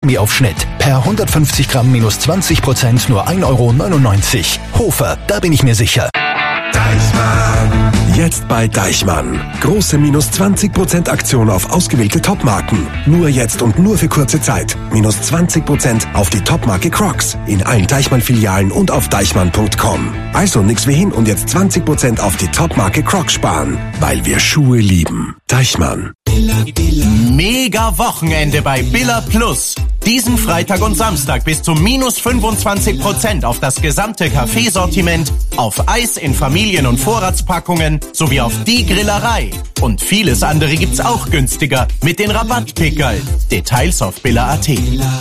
Kaugummi-Aufschnitt. Per 150 Gramm minus 20% nur 1,99 €. Hofer, da bin ich mir sicher. Deichmann. Jetzt bei Deichmann. Große minus 20% Aktion auf ausgewählte Topmarken. Nur jetzt und nur für kurze Zeit. Minus 20% auf die Topmarke Crocs. In allen Deichmann-Filialen und auf deichmann.com. Also nix wie hin und jetzt 20% auf die Topmarke Crocs sparen. Weil wir Schuhe lieben. Deichmann. Mega Wochenende bei Billa Plus. Diesen Freitag und Samstag bis zu minus 25% auf das gesamte Kaffeesortiment, auf Eis in Familien- und Vorratspackungen sowie auf die Grillerei. Und vieles andere gibt's auch günstiger mit den Rabattpickerl. Details auf billa.at.